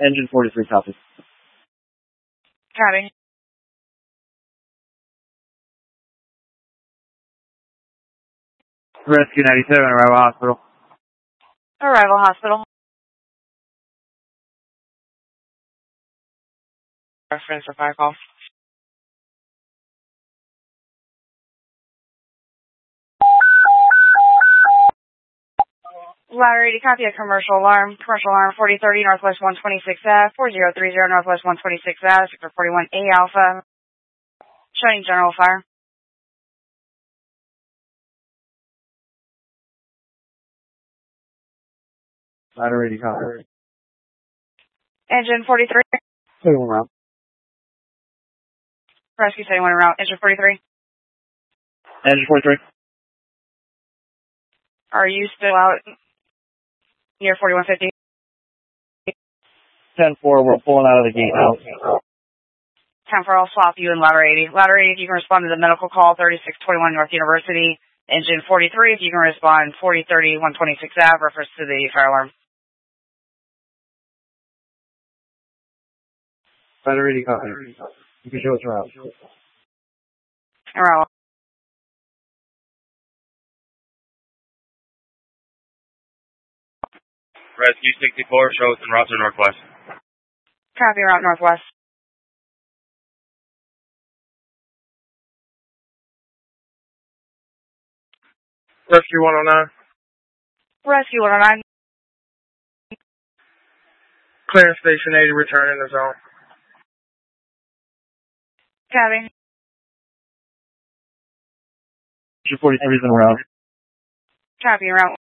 Engine 43 copy. Copy. Rescue 97, Arrival Hospital. Arrival Hospital. Reference for fire call. Ladder 80, copy a commercial alarm. Commercial alarm 4030 Northwest 126 Ave, 4030 Northwest 126 Ave, sector 41A Alpha. Showing general fire. Ladder 80, copy. Engine 43. 71 route. Rescue 71 en route. Engine 43. Engine 43. Are you still out near 4150? 10-4, we're pulling out of the gate now. 10-4, I'll swap you in ladder 80. Ladder 80, if you can respond to the medical call, 3621 North University. Engine 43, if you can respond, 4030 126 Ave, reference to the fire alarm. Ladder 80, copy. You can show us route. En route. Rescue 64, show us en route to Northwest. Copy, route Northwest. Rescue 109. Rescue 109. Clearance Station 80, return in the zone. Copy. Engine 43 is en route. Copy, en route.